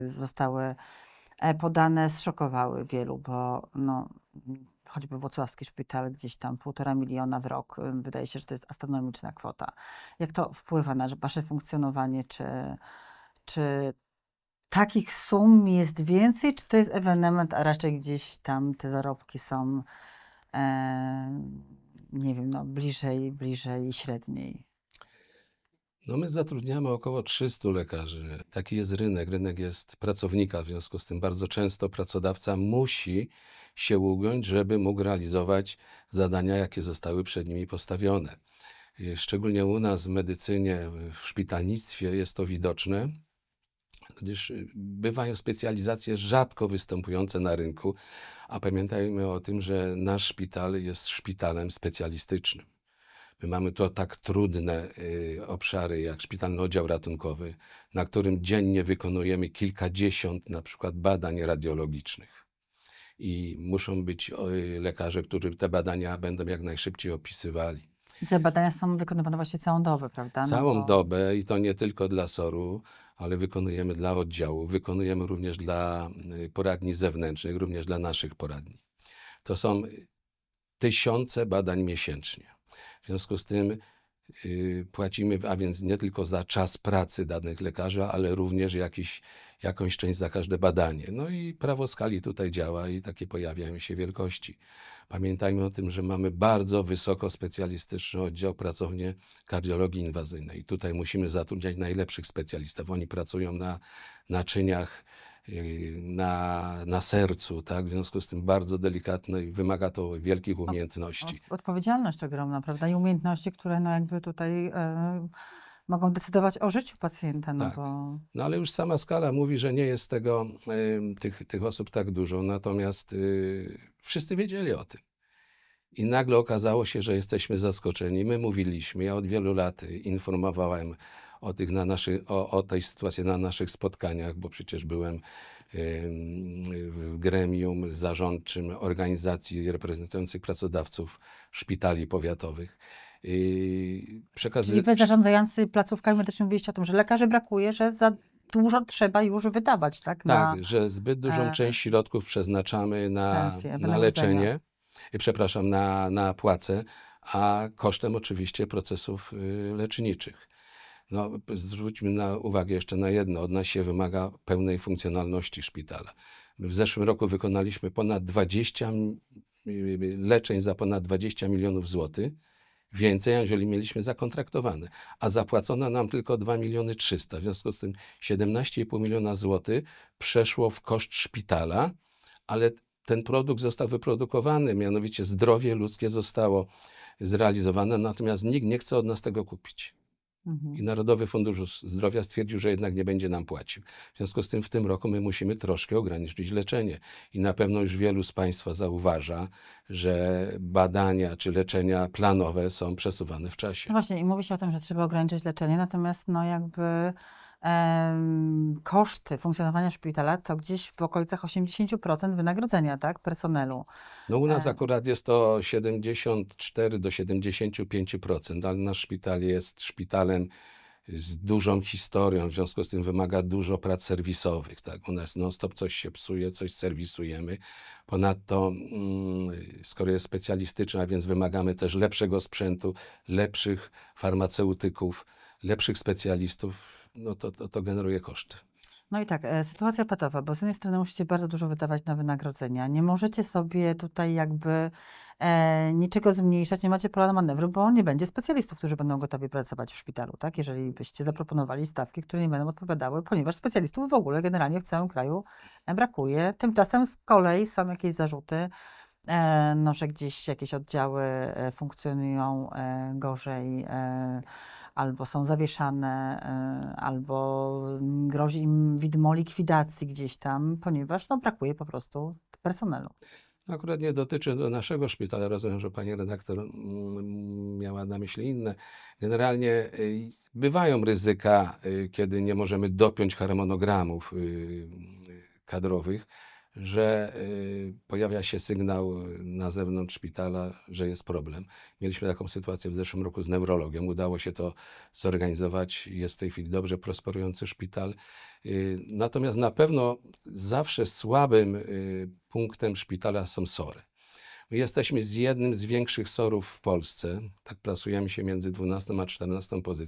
zostały podane, zszokowały wielu, bo no, choćby włocławski szpital gdzieś tam 1,5 miliona w rok, wydaje się, że to jest astronomiczna kwota. Jak to wpływa na wasze funkcjonowanie? Czy takich sum jest więcej, czy to jest ewenement, a raczej gdzieś tam te zarobki są, e, nie wiem, no, bliżej średniej? No my zatrudniamy około 300 lekarzy. Taki jest rynek. Rynek jest pracownika, w związku z tym bardzo często pracodawca musi się ugiąć, żeby mógł realizować zadania, jakie zostały przed nimi postawione. Szczególnie u nas w medycynie, w szpitalnictwie jest to widoczne, gdyż bywają specjalizacje rzadko występujące na rynku, a pamiętajmy o tym, że nasz szpital jest szpitalem specjalistycznym. My mamy to tak trudne obszary jak szpitalny oddział ratunkowy, na którym dziennie wykonujemy kilkadziesiąt na przykład badań radiologicznych. I muszą być lekarze, którzy te badania będą jak najszybciej opisywali. I te badania są wykonywane właśnie całą dobę, prawda? No Całą bo dobę i to nie tylko dla SOR-u, ale wykonujemy dla oddziału, wykonujemy również dla poradni zewnętrznych, również dla naszych poradni. To są tysiące badań miesięcznie. W związku z tym płacimy, a więc nie tylko za czas pracy danych lekarzy, ale również jakąś część za każde badanie. No i prawo skali tutaj działa i takie pojawiają się wielkości. Pamiętajmy o tym, że mamy bardzo wysoko specjalistyczny oddział, pracownię kardiologii inwazyjnej. I tutaj musimy zatrudniać najlepszych specjalistów. Oni pracują na naczyniach, na sercu, tak? W związku z tym bardzo delikatne i wymaga to wielkich umiejętności. odpowiedzialność ogromna, prawda? I umiejętności, które no jakby tutaj mogą decydować o życiu pacjenta, no Tak. bo No ale już sama skala mówi, że nie jest tych osób tak dużo, natomiast wszyscy wiedzieli o tym. I nagle okazało się, że jesteśmy zaskoczeni. My mówiliśmy, ja od wielu lat informowałem o tej sytuacji na naszych spotkaniach, bo przecież byłem w gremium zarządczym organizacji reprezentujących pracodawców szpitali powiatowych. czyli wy zarządzający placówkami medycznymi mówiliście o tym, że lekarzy brakuje, że za dużo trzeba już wydawać, tak? Na Tak, że zbyt dużą część środków przeznaczamy pensje, na wynagrodzenia. leczenie, przepraszam, na płace, a kosztem oczywiście procesów leczniczych. No, zwróćmy uwagę jeszcze na jedno. Od nas się wymaga pełnej funkcjonalności szpitala. My w zeszłym roku wykonaliśmy ponad 20 leczeń za ponad 20 milionów złotych. Więcej, aniżeli mieliśmy zakontraktowane, a zapłacono nam tylko 2 300 000. W związku z tym 17,5 miliona złotych przeszło w koszt szpitala, ale ten produkt został wyprodukowany, mianowicie zdrowie ludzkie zostało zrealizowane, natomiast nikt nie chce od nas tego kupić. I Narodowy Fundusz Zdrowia stwierdził, że jednak nie będzie nam płacił. W związku z tym w tym roku my musimy troszkę ograniczyć leczenie. I na pewno już wielu z Państwa zauważa, że badania czy leczenia planowe są przesuwane w No czasie. właśnie, i mówi się o tym, że trzeba ograniczyć leczenie, natomiast no jakby koszty funkcjonowania szpitala to gdzieś w okolicach 80% wynagrodzenia, tak? Personelu. No u nas E, akurat jest to 74 do 75%, ale nasz szpital jest szpitalem z dużą historią, w związku z tym wymaga dużo prac serwisowych. Tak? U nas non-stop coś się psuje, coś serwisujemy. Ponadto, skoro jest specjalistyczny, a więc wymagamy też lepszego sprzętu, lepszych farmaceutyków, lepszych specjalistów, no to generuje koszty. No i tak, sytuacja patowa, bo z jednej strony musicie bardzo dużo wydawać na wynagrodzenia. Nie możecie sobie tutaj jakby niczego zmniejszać, nie macie pola na manewru, bo nie będzie specjalistów, którzy będą gotowi pracować w szpitalu, tak? Jeżeli byście zaproponowali stawki, które nie będą odpowiadały, ponieważ specjalistów w ogóle generalnie w całym kraju brakuje. Tymczasem z kolei są jakieś zarzuty, no, że gdzieś jakieś oddziały funkcjonują gorzej, albo są zawieszane, albo grozi im widmo likwidacji gdzieś tam, ponieważ no, brakuje po prostu personelu. Akurat nie dotyczy do naszego szpitala. Rozumiem, że pani redaktor miała na myśli inne. Generalnie bywają ryzyka, kiedy nie możemy dopiąć harmonogramów kadrowych. że pojawia się sygnał na zewnątrz szpitala, że jest problem. Mieliśmy taką sytuację w zeszłym roku z neurologią. Udało się to zorganizować. Jest w tej chwili dobrze prosperujący szpital. Natomiast na pewno zawsze słabym punktem szpitala są SOR-y. My jesteśmy z jednym z większych SOR-ów w Polsce. Tak plasujemy się między 12 a 14 pozycją.